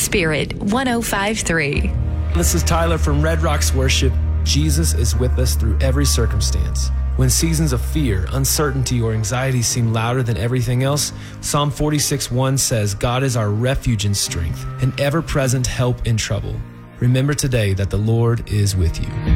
Spirit 105.3. This is Tyler from Red Rocks Worship. Jesus is with us through every circumstance. When seasons of fear, uncertainty, or anxiety seem louder than everything else, Psalm 46:1 says, God is our refuge and strength, an ever-present help in trouble. Remember today that the Lord is with you.